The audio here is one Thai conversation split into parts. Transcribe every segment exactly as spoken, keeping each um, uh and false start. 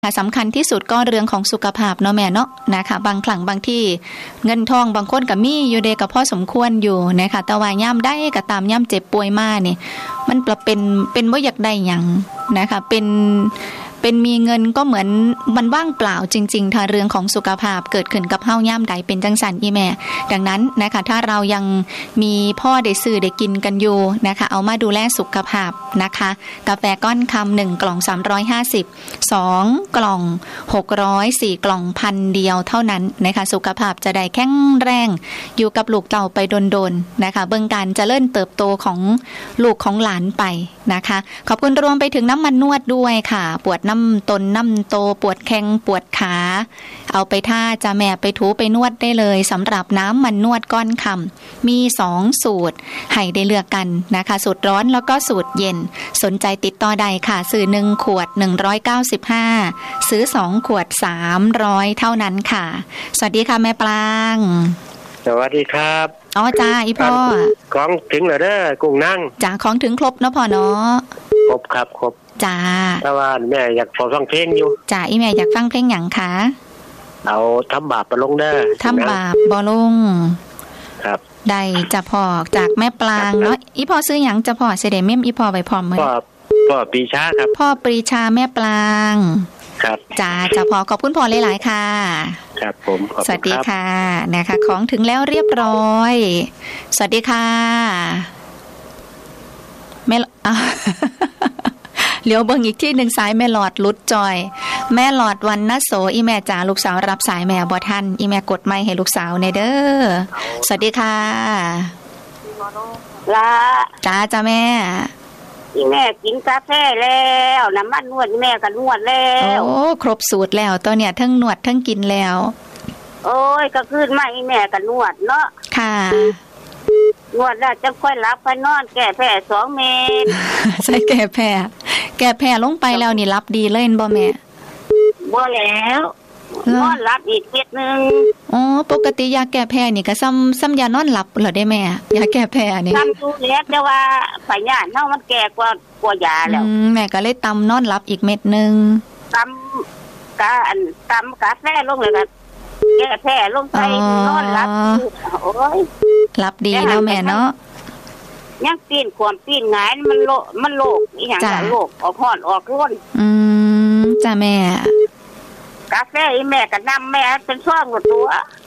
สำคัญที่สุดก็เรื่องของสุขภาพเนาะแม่เนาะนะคะบางครั้งบางที่เงินทองบางคนก็มีอยู่เดก็พอสมควรอยู่นะคะแต่ว่าย่ำได้ก็ตามย่ำเจ็บป่วยมานี่มันเป็นเป็นบ่อยากได้หยังนะคะเป็นเป็นมีเงินก็เหมือนมันว่างเปล่าจริงๆถ้าเรื่องของสุขภาพเกิดขึ้นกับเฮาย่ำใดเป็นจังสันอีแม่ดังนั้นนะคะถ้าเรายังมีพ่อได้ซื้อได้กินกันอยู่นะคะเอามาดูแลสุขภาพนะคะกาแฟก้อนคำหนึ่งกล่องสามร้อยห้าสิบสองกล่องหกร้อยสี่กล่องพันเดียวเท่านั้นนะคะสุขภาพจะได้แข็งแรงอยู่กับลูกเต่าไปโดนๆนะคะเบิ่งการเจริญเติบโตของลูกของหลานไปนะคะขอบคุณรวมไปถึงน้ำมันนวดด้วยค่ะปวดน้ำตนน้ำโตปวดแข้งปวดขาเอาไปท่าจะแม่ไปถูไปนวดได้เลยสำหรับน้ำมันนวดก้อนคำมีสองสูตรให้ได้เลือกกันนะคะสูตรร้อนแล้วก็สูตรเย็นสนใจติดต่อได้ค่ะซื้อหนึ่งขวดหนึ่งร้อยเก้าสิบห้าซื้อสองขวดสามร้อยเท่านั้นค่ะสวัสดีค่ะแม่ปลางสวัสดีครับอ๋อจ้าอีพ่อของถึงแล้วเด้อกุ้งนั่งจ้าของถึงครบเนาะพ่อเนาะครบครับครบจ้าแต่ว่าแม่อยากฟังเพลงอยู่จ้าอีแม่อยากฟังเพลงหยังคะเอาทำบาปบ่ลงเด้อทำบาปบ่ลงครับได้จะพอจากแม่ปลางเนาะอีพ่อซื้อหยังจะพอเสด็จเม่มอีพ่อไปพร้อมมื้อพ่อพ่อปรีชาครับพ่อปรีชาแม่ปลางครับจ้าจะพอขอบคุณพ่อหลายๆค่ะครับผมขอบคุณครับสวัสดีค่ะนะคะของถึงแล้วเรียบร้อยสวัสดีค่ะแม่เหลียวเบิ่งอีกที่หนึ่งสายแม่หลอดลุดจอยแม่หลอดวันนโสอีแม่จ๋าลูกสาวรับสายแม่บ่ทันอีแม่กดไมค์ให้ลูกสาวในเด้อสวัสดีค่ะละจ้าจ้าแม่อีแม่กินกาแฟแล้วน้ำมันนวดแม่ก็นวดแล้วโอ้ครบสูตรแล้วตัวเนี่ยทั้งนวดทั้งกินแล้วโอ้ยก็คืนมาอีแม่ก็นวดเนาะค่ะนวดแล้วจะค่อยรับไปนอนแก้แผลสองเม็ดใช่แก้แผลแก้แผลลงไปแล้วนี่รับดีเลยบ่แม่บ่แล้วนอนรับอีกเม็ดนึงอ๋อปกติยาแก้แพ้นี่ก็ซ้ำซ้ำยานอนหลับเหรอได้แม่ยาแก้แพ้นี่ซ้ำดูแล้วแต่ว่าพยาธิเฮามันแก่กว่ากว่ายาแล้วแม่ก็เลยตำนอนหลับอีกเม็ดนึงตำกะอันตำกาแฟลงเลยก็แก้แพ้ลงไปนอนหลับโอ้ยหลับดีแล้วแม่เนาะยังปีนความปีนหงายมันโลมันโลกอีหยังก็โลกออกฮ้อนออกร้อนอืมจ้ะแม่กาแฟอีแม่ก็นำแม่เป็นซองตัว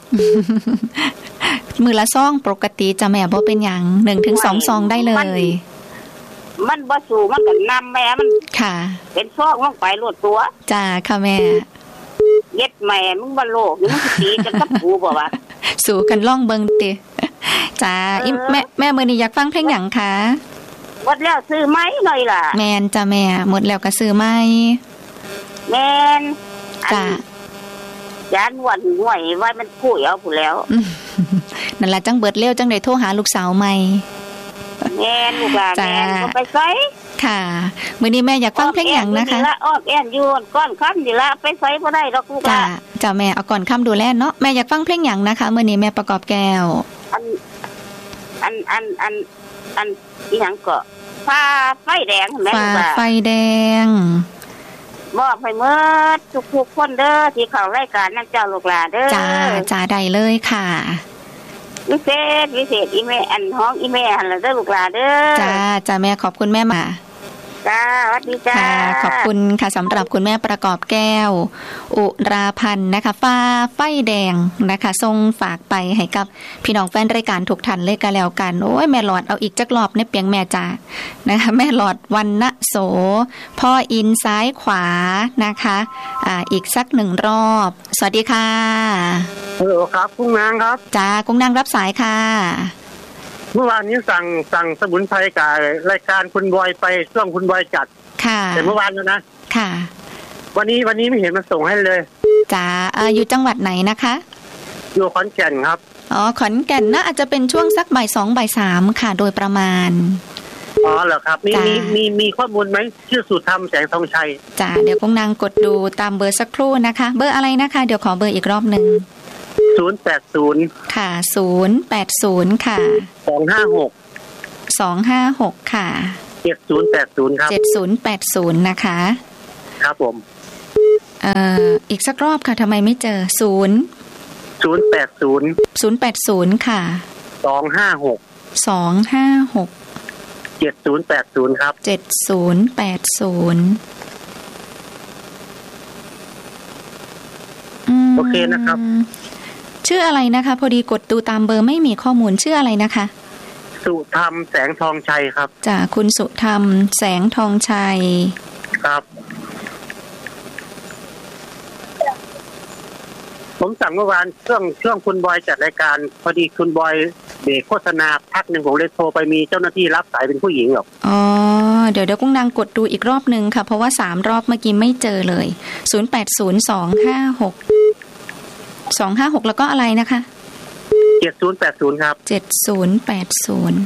มือละซองปกติจะแม่บ่เป็นหยัง หนึ่งถึงสองซองได้เลยมันบ่สูมันก็นำแม่มันค่ะเป็นซองลงไปโลดตัวจ้าค่ะแม่เย็ดแม่มึงบ่โลกมึงสิตีกันกับกูบ่วะสู่กันล่องเบิ่งติจ้าอีแม่แม่มื้อนี้อยากฟังเพลงหยังคะหมดแล้วซื้อไหมหน่อยล่ะแม่นจ้าแม่หมดแล้วก็ซื้อไหมแม่นจ้าจานหวนห่วยไว้มันคุยเอาผู้แล้วนั่นล่ะจังเบิดเร็วจังได้โทรหาลูกสาวใหม่แม่ลูกหลานแม่ก็ไปไสค่ะมื้อนี้แม่อยากฟังเพลงหยังนะคะละออกแอนอยู่ก้อนค่ำนี่ละไปไสบ่ได้ดอกลูกจ้าจ้าแม่เอาก่อนค่ำดูแลเนาะแม่อยากฟังเพลงหยังนะคะมื้อนี้แม่ประกอบแก้วอันอันอันอันอันอีหยังก็ฟ้าไฟแดงแม่ลูกฟ้าไฟแดงมอบให้เมื่อทุกๆคนเด้อที่เข้ารายการนั่นเจ้าลูกหลานเด้อจ้าจ้าได้เลยค่ะวิเศษวิเศษอีแม่อันห้องอีแม่หั่นล่ะเด้อลูกหลานเด้อจ้าจ้าแม่ขอบคุณแม่มาจ้าสวัสดีจ้าค่ะขอบคุณค่ะสำหรับคุณแม่ประกอบแก้วอุราพันธ์นะคะฟ้าไฟแดงนะคะส่งฝากไปให้กับพี่น้องแฟนรายการทุกท่านเลยก็แล้วกันโอ้ยแม่หลอดเอาอีกจักรอบในเปียงแม่จ้านะคะแม่หลอดวันณโสพ่ออินซ้ายขวานะคะอ่าอีกสักหนึ่งรอบสวัสดีค่ะฮัลโหลครับกุ้งนางครับจ้ากุ้งนางรับสายค่ะเมื่อวานนี้สั่งสั่งสมุนไพรกับรายการคุณบอยไปช่วงคุณบอยจัดค่ะแต่เมื่อวานแล้วนะค่ะวันนี้วันนี้ไม่เห็นมาส่งให้เลยจ้าเอออยู่จังหวัดไหนนะคะอยู่ขอนแก่นครับอ๋อขอนแก่นนะอาจจะเป็นช่วงสักบ่ายสองบ่ายสามค่ะโดยประมาณอ๋อเหรอครับมีมีมีมีข้อมูลไหมชื่อสุธรรมแสงทองชัยจ้าเดี๋ยวกุ้งนางกดดูตามเบอร์สักครู่นะคะเบอร์อะไรนะคะเดี๋ยวขอเบอร์อีกรอบนึงศูนย์แปดศูนย์ค่ะศูนย์แปดศูนย์ค่ะสองห้าหกสองห้าหกค่ะเจ็ดศูนย์แปดศูนย์ครับเจ็ดศูนย์แปดศูนย์นะคะครับผมเอ่ออีกสักรอบค่ะทำไมไม่เจอศูนย์ศูนย์แปดศูนย์ศูนย์แปดศูนย์ค่ะสองห้าหกสองห้าหกเจ็ดศูนย์แปดศูนย์ครับเจ็ดศูนย์แปดศูนย์โอเคนะครับชื่ออะไรนะคะพอดีกดดูตามเบอร์ไม่มีข้อมูลชื่ออะไรนะคะสุธรรมแสงทองชัยครับจ้ะคุณสุธรรมแสงทองชัยครับผมสั่งเมื่อวานช่วงช่วงคุณบอยจัดรายการพอดีคุณบอยเบรกโฆษณาพักหนึ่งผมเลยโทรไปมีเจ้าหน้าที่รับสายเป็นผู้หญิงหรอกอ๋อเดี๋ยวเดี๋ยวกุ้งนางกดดูอีกรอบนึงค่ะเพราะว่าสามรอบเมื่อกี้ไม่เจอเลยศูนย์ แปด ศูนย์ สอง ห้า หก สอง ห้า หกแล้วก็อะไรนะคะเจ็ดศูนย์แปดศูนย์ครับเจ็ดศูนย์แปดศูนย์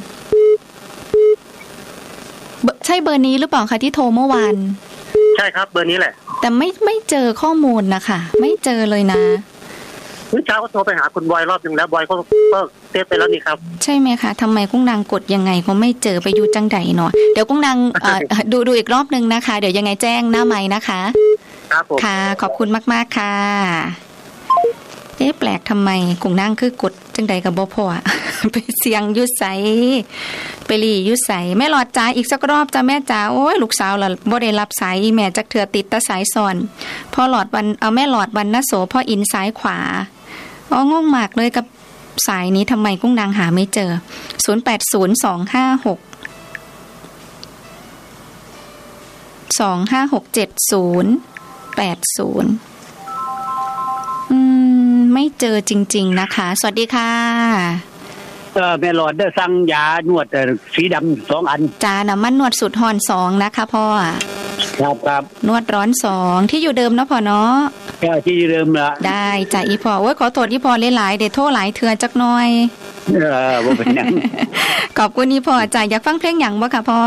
ใช่เบอร์นี้หรือเปล่าคะที่โทรเมื่อวานใช่ครับเบอร์นี้แหละแต่ไม่ไม่เจอข้อมูลนะคะไม่เจอเลยนะเมื่อเช้าก็โทรไปหาคุณบอยรอบนึงแล้วบอยก็ก็เซฟไปแล้วนี่ครับใช่ไหมคะทำไมกุ้งนางกดยังไงก็ไม่เจอไปอยู่จังใดเนาะเดี๋ยวกุ้งนาง ดูดูอีกรอบนึงนะคะเดี๋ยวยังไงแจ้งหน้าไมค์นะคะครับผมค่ะขอบคุณมากๆค่ะเอ๊ะแปลกทำไมกุ้งนางคือกดจังใดกับบ่พอ ไปเสียงยุดใสไปรียุดใสแม่หลอดจ๋าอีกสักรอบจ้าแม่จ๋าโอ้ยลูกสาวล่ะบ่ได้รับสายแม่จักเถื่อติดตะสายซ้อนพ่อหลอดวันเอาแม่หลอดวันนะโสพ่ออินซ้ายขวาอ๋องงมากเลยกับสายนี้ทำไมกุ้งนางหาไม่เจอศูนย์ แปด ศูนย์ สอง ห้า หก สอง ห้า หก เจ็ด ศูนย์ แปด ศูนย์อืมไม่เจอจริงๆนะคะสวัสดีค่ะเออแม่หลอดได้สั่งยานวดสีดำสองอันจ้าน้ำมันนวดสุดหอนสองนะคะพ่อครับครับนวดร้อนสองที่อยู่เดิมเนาะพ่อเนาะใช่ที่เดิมละได้จ้าอีพ่อโอ้ยขอโทษอีพ่อหลายๆเดี๋ยวโทรหลายเทื่อจักหน่อยเออบ่เป็นหยังขอบคุณอีพ่อจ้าอยากฟังเพลงหยังบ่คะพ่อ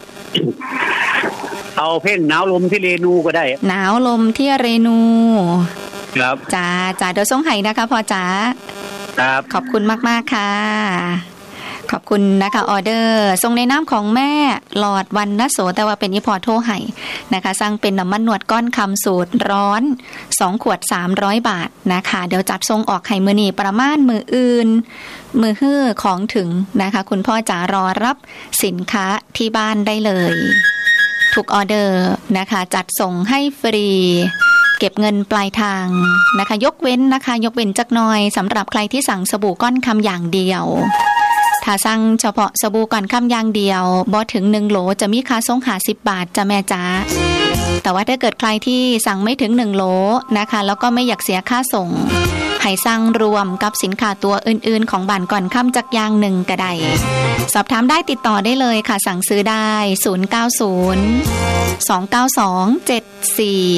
เอาเพลงหนาวลมที่เรนูก็ได้หนาวลมที่เรนูครับจ้าจ้าเดี๋ยวส่งให้นะคะพ่อจ๋าครับขอบคุณมากๆค่ะขอบคุณนะคะออเดอร์ส่งในน้ำของแม่หลอดวันนะโสแต่ว่าเป็นอีพอโทรให้นะคะสั่งเป็นน้ำมันหนวดก้อนคำสูตรร้อนสองขวดสามร้อยบาทนะคะเดี๋ยวจัดส่งออกให้มื้อนี้ประมาณมื้ออื่นมื้อฮื้อของถึงนะคะคุณพ่อจ๋ารอรับสินค้าที่บ้านได้เลยทุกออเดอร์นะคะจัดส่งให้ฟรีเก็บเงินปลายทางนะคะยกเว้นนะคะยกเว้นจักหน่อยสำหรับใครที่สั่งสบู่ก้อนคำอย่างเดียวถ้าสั่งเฉพาะสบู่ก้อนคำอย่างเดียวบ่ถึงหนึ่งโหลจะมีค่าส่งห้าสิบบาทจ้ะแม่จ๋าแต่ว่าถ้าเกิดใครที่สั่งไม่ถึงหนึ่งโหลนะคะแล้วก็ไม่อยากเสียค่าส่งให้สั่งรวมกับสินค้าตัวอื่นๆของบ้านก่อนค่ำจักอย่างหนึ่งก็ได้สอบถามได้ติดต่อได้เลยค่ะสั่งซื้อได้ศูนย์ เก้า ศูนย์ สอง เก้า สอง เจ็ด สี่